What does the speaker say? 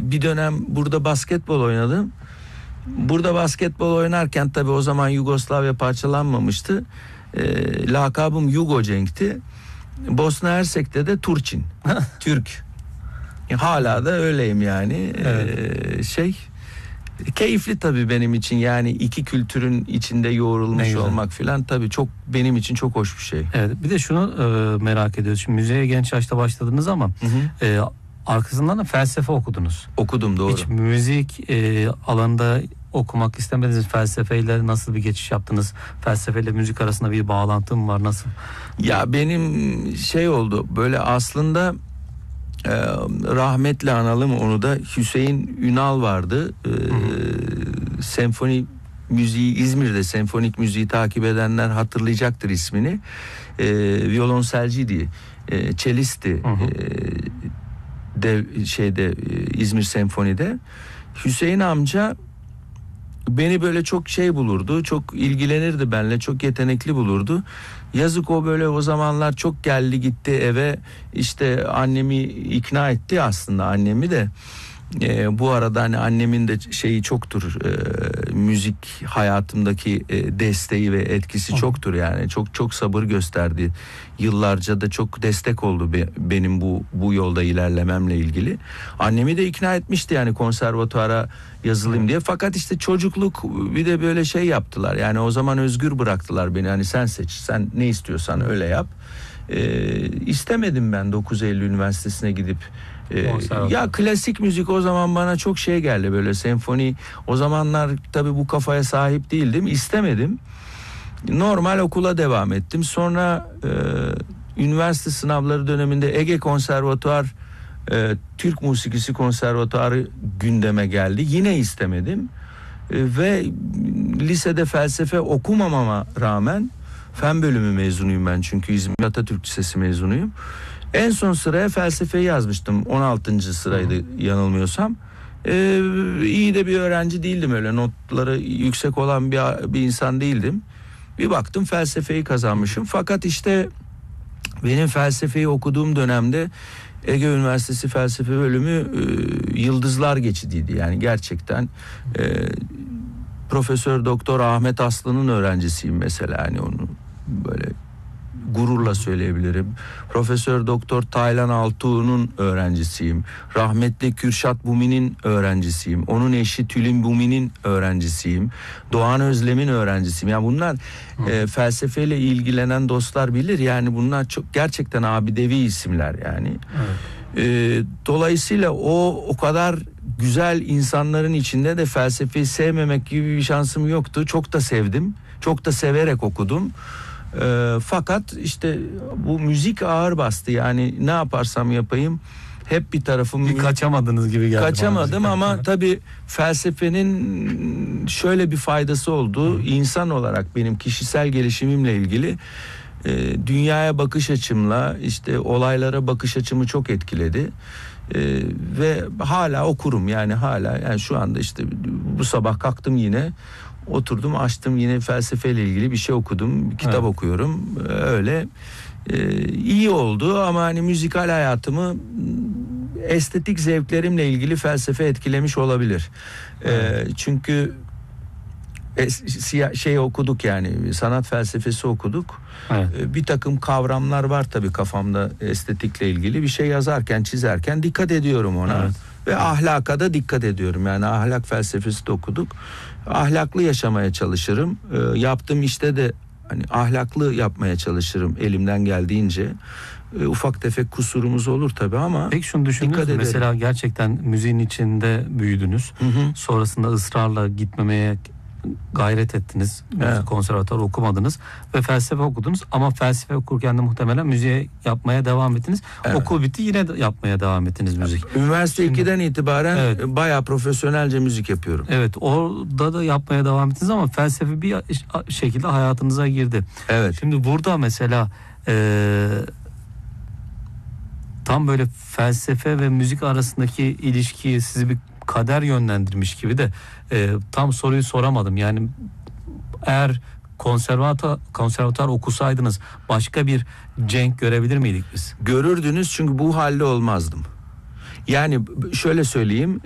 bir dönem burada basketbol oynadım. Burada basketbol oynarken tabii o zaman Yugoslavya parçalanmamıştı. Lakabım Yugo Cenk'ti. Bosna Hersek'te de Turçin. Türk. Hala da öyleyim yani. Evet. Keyifli tabii benim için, yani iki kültürün içinde yoğrulmuş olmak filan tabii çok, benim için çok hoş bir şey. Evet, bir de şunu merak ediyoruz. Şimdi müziğe genç yaşta başladınız ama arkasından da felsefe okudunuz. Okudum, doğru. Hiç müzik alanında okumak istemediniz, felsefeyle nasıl bir geçiş yaptınız? Felsefeyle müzik arasında bir bağlantı mı var, nasıl? Ya benim oldu böyle aslında, rahmetle analım onu da, Hüseyin Ünal vardı. Senfoni müziği, İzmir'de senfonik müziği takip edenler hatırlayacaktır ismini. Violonselciydi, çelisti. İzmir Senfoni'de. Hüseyin amca beni böyle çok bulurdu, çok ilgilenirdi benimle, çok yetenekli bulurdu. Yazık, o böyle o zamanlar çok geldi gitti eve, işte annemi ikna etti, aslında annemi de. Bu arada hani annemin de çoktur, müzik hayatımdaki desteği ve etkisi çoktur, yani çok sabır gösterdi, yıllarca da çok destek oldu benim bu yolda ilerlememle ilgili. Annemi de ikna etmişti yani konservatuara yazılayım diye, fakat işte çocukluk, bir de böyle yaptılar yani, o zaman özgür bıraktılar beni, hani sen seç, sen ne istiyorsan öyle yap. İstemedim ben 9 Eylül Üniversitesi'ne gidip. Ya klasik müzik o zaman bana çok geldi, böyle senfoni, o zamanlar tabii bu kafaya sahip değildim, istemedim. Normal okula devam ettim. Sonra üniversite sınavları döneminde Ege Konservatuar Türk Musikisi Konservatuarı gündeme geldi. Yine istemedim. Ve lisede felsefe okumamama rağmen, fen bölümü mezunuyum ben çünkü, İzmir Atatürk Lisesi mezunuyum. En son sıraya felsefeyi yazmıştım. 16. sıraydı yanılmıyorsam. İyi de bir öğrenci değildim, öyle notları yüksek olan bir insan değildim. Bir baktım felsefeyi kazanmışım. Fakat işte benim felsefeyi okuduğum dönemde Ege Üniversitesi Felsefe Bölümü yıldızlar geçidiydi. Yani gerçekten Profesör Doktor Ahmet Aslı'nın öğrencisiyim mesela, hani onu böyle gururla söyleyebilirim. Profesör Doktor Taylan Altuğ'un öğrencisiyim. Rahmetli Kürşat Bumi'nin öğrencisiyim. Onun eşi Tülin Bumi'nin öğrencisiyim. Doğan Özlem'in öğrencisiyim. Yani bunlar felsefeyle ilgilenen dostlar bilir. Yani bunlar çok gerçekten abidevi isimler yani. Evet. Dolayısıyla o kadar güzel insanların içinde de felsefeyi sevmemek gibi bir şansım yoktu. Çok da sevdim. Çok da severek okudum. Fakat işte bu müzik ağır bastı, yani ne yaparsam yapayım hep bir tarafım, kaçamadınız gibi geldi. Kaçamadım ama tabii felsefenin şöyle bir faydası oldu. İnsan olarak benim kişisel gelişimimle ilgili, dünyaya bakış açımla, işte olaylara bakış açımı çok etkiledi. Ve hala okurum yani, yani şu anda işte bu sabah kalktım, yine oturdum, açtım, yine felsefeyle ilgili bir şey okudum, bir kitap okuyorum, öyle iyi oldu. Ama hani müzikal hayatımı, estetik zevklerimle ilgili felsefe etkilemiş olabilir. Çünkü okuduk yani, sanat felsefesi okuduk. Evet. Bir takım kavramlar var tabii kafamda, estetikle ilgili bir şey yazarken, çizerken dikkat ediyorum ona. Evet. Ve ahlaka da dikkat ediyorum, yani ahlak felsefesi de okuduk. Ahlaklı yaşamaya çalışırım. Yaptığım işte de hani ahlaklı yapmaya çalışırım elimden geldiğince. Ufak tefek kusurumuz olur tabii ama. Peki şunu düşündünüz mü? Mesela gerçekten müziğin içinde büyüdünüz. Sonrasında ısrarla gitmemeye gayret ettiniz. Evet. Konservatuvar okumadınız ve felsefe okudunuz, ama felsefe okurken de muhtemelen müziğe yapmaya devam ettiniz. Evet. Okul bitti, yine de yapmaya devam ettiniz müzik. Üniversite 2'den itibaren bayağı profesyonelce müzik yapıyorum. Evet, orada da yapmaya devam ettiniz ama felsefe bir şekilde hayatınıza girdi. Evet. Şimdi burada mesela tam böyle felsefe ve müzik arasındaki ilişkiyi sizi bir kader yönlendirmiş gibi de tam soruyu soramadım. Yani eğer konservatuar okusaydınız başka bir Cenk görebilir miydik biz? Görürdünüz, çünkü bu halde olmazdım. Yani şöyle söyleyeyim,